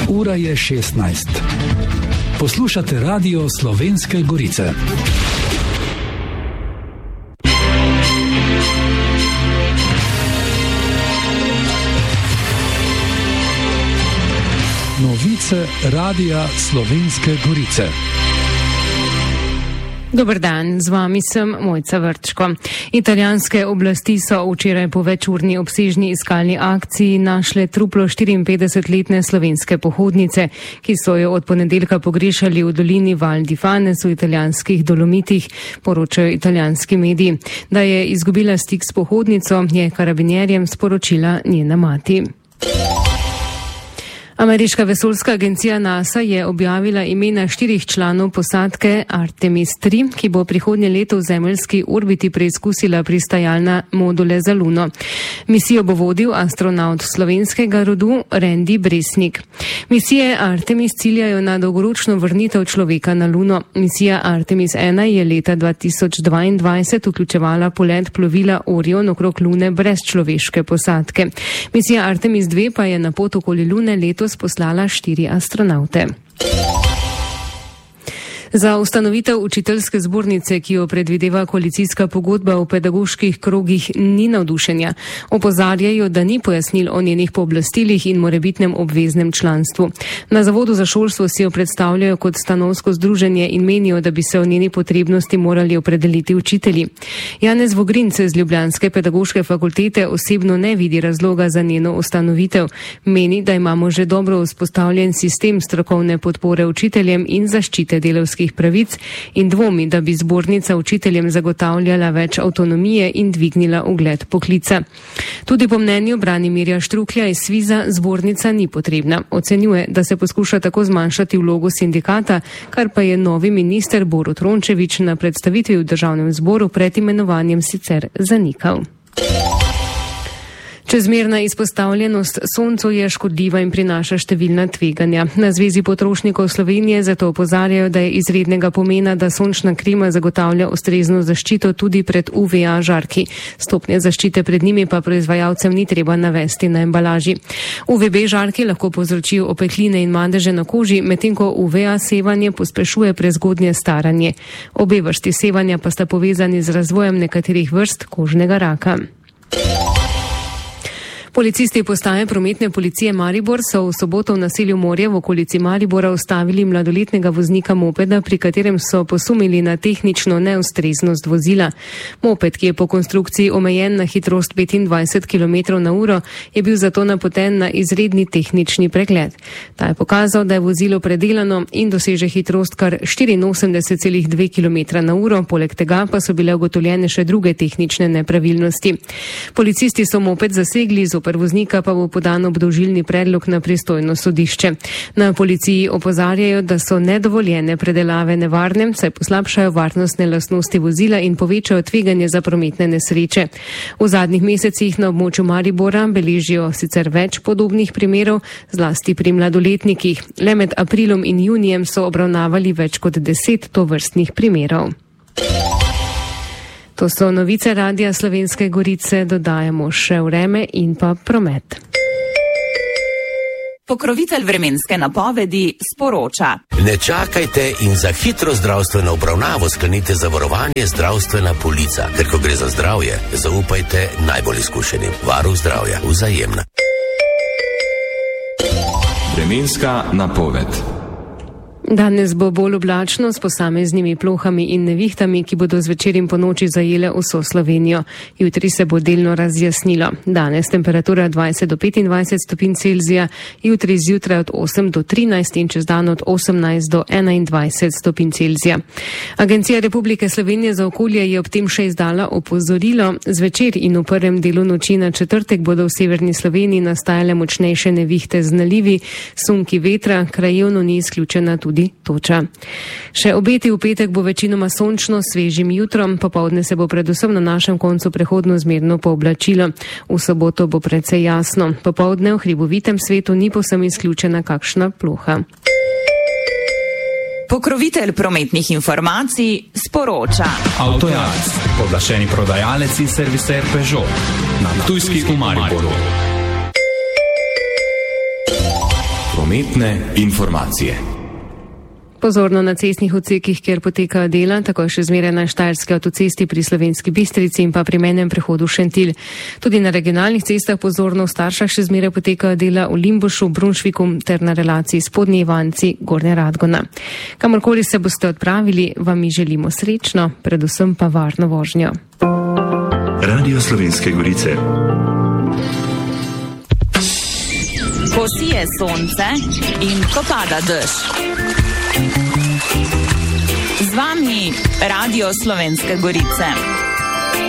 Ura je 16. Poslušate Radio Slovenske Gorice. Novice Radia Slovenske Gorice. Dober dan, z vami sem Mojca Vrčko. Italijanske oblasti so včeraj po večurni obsežni iskalni akciji našle truplo 54-letne slovenske pohodnice, ki so jo od ponedeljka pogrešali v dolini Val di Fanes v italijanskih Dolomitih, poročajo italijanski mediji. Da je izgubila stik s pohodnico, je karabinjerjem sporočila njena mati. Ameriška vesoljska agencija NASA je objavila imena 4 članov posadke Artemis 3, ki bo prihodnje leto v zemeljski orbiti preizkusila pristajalna module za Luno. Misijo bo vodil astronaut slovenskega rodu Randy Bresnik. Misije Artemis ciljajo na dolgoročno vrnitev človeka na Luno. Misija Artemis 1 je leta 2022 vključevala polet plovila Orion okrog Lune brez človeške posadke. Misija Artemis 2 pa je na pot okoli Lune letos poslala 4 astronaute. Za ustanovitev učiteljske zbornice, ki jo predvideva koalicijska pogodba v pedagoških krogih, ni navdušenja. Opozarjajo, da ni pojasnil o njenih pooblastilih in morebitnem obveznem članstvu. Na Zavodu za šolstvo si jo predstavljajo kot stanovsko združenje in menijo, da bi se o njeni potrebnosti morali opredeliti učitelji. Janez Vogrince z ljubljanske pedagoške fakultete osebno ne vidi razloga za njeno ustanovitev. Meni, da imamo že dobro vzpostavljen sistem strokovne podpore učiteljem in zaščite delavskih pravic in dvomi, da bi zbornica učiteljem zagotavljala več avtonomije in dvignila ugled poklica. Tudi po mnenju Branimirja Štruklja iz Sviza zbornica ni potrebna. Ocenjuje, da se poskuša tako zmanjšati vlogo sindikata, kar pa je novi minister Borut Rončević na predstavitvi v državnem zboru pred imenovanjem sicer zanikal. Čezmerna izpostavljenost soncu je škodljiva in prinaša številna tveganja. Na Zvezi potrošnikov Slovenije zato opozarjajo, da je izrednega pomena, da sončna krema zagotavlja ustrezno zaščito tudi pred UVA žarki. Stopnje zaščite pred njimi pa proizvajalcem ni treba navesti na embalaži. UVB žarki lahko povzročijo opekline in madeže na koži, medtem ko UVA sevanje pospešuje prezgodnje staranje. Obe vrsti sevanja pa sta povezani z razvojem nekaterih vrst kožnega raka. Policisti postaje prometne policije Maribor so v soboto v naselju Morje v okolici Maribora ustavili mladoletnega voznika mopeda, pri katerem so posumili na tehnično neustreznost vozila. Moped, ki je po konstrukciji omejen na hitrost 25 km/h, je bil zato napoten na izredni tehnični pregled. Ta je pokazal, da je vozilo predelano in doseže hitrost kar 84,2 km/h, poleg tega pa so bile ugotovljene še druge tehnične nepravilnosti. Policisti so moped zasegli, zoper voznika pa bo podan obdolžilni predlog na pristojno sodišče. Na policiji opozarjajo, da so nedovoljene predelave nevarne, saj poslabšajo varnostne lastnosti vozila in povečajo tveganje za prometne nesreče. V zadnjih mesecih na območju Maribora beležijo sicer več podobnih primerov, zlasti pri mladoletnikih. Le med aprilom in junijem so obravnavali več kot 10 tovrstnih primerov. To so novice Radia Slovenske Gorice, dodajamo še vreme in pa promet. Pokrovitelj vremenske napovedi sporoča. Ne čakajte in za hitro zdravstveno obravnavo sklenite zavarovanje zdravstvena polica, ker ko gre za zdravje, zaupajte najbolj izkušenim. Varuh zdravja, Vzajemna. Vremenska napoved. Danes bo bolj oblačno s posameznimi plohami in nevihtami, ki bodo zvečer in po noči zajele vso Slovenijo. Jutri se bo delno razjasnilo. Danes temperatura 20 do 25 stopinj Celzija, jutri zjutraj od 8 do 13 in čez dan od 18 do 21 stopinj Celzija. Agencija Republike Slovenije za okolje je ob tem še izdala opozorilo. Zvečer in v prvem delu noči na četrtek bodo v severni Sloveniji nastajale močnejše nevihte z nalivi, sunki vetra, krajevno ni izključena tudi toča. Še obeti v petek bo večinoma sončno, svežim jutrom, popoldne se bo predvsem na našem koncu prehodno zmerno pooblačilo. V soboto bo precej jasno. Popoldne v hribovitem svetu ni povsem izključena kakšna ploha. Pokrovitelj prometnih informacij sporoča. Avtojac, pooblaščeni prodajalec in serviser Peugeot na Ptujski v Mariboru. Prometne informacije. Pozorno na cestnih odsekih, kjer potekajo dela, tako še zmeraj na Štajerski avtocesti pri Slovenski Bistrici in pa pri mejnem prehodu Šentilj. Tudi na regionalnih cestah pozorno v Staršah še zmeraj potekajo dela v Limbušu, Brunšviku ter na relaciji Spodnji Ivanci, Gornja Radgona. Kamorkoli se boste odpravili, vam mi želimo srečno, predvsem pa varno vožnjo. Radio Slovenske Gorice. Ko sije sonce in ko pada dež. Z vami Radio Slovenske Gorice.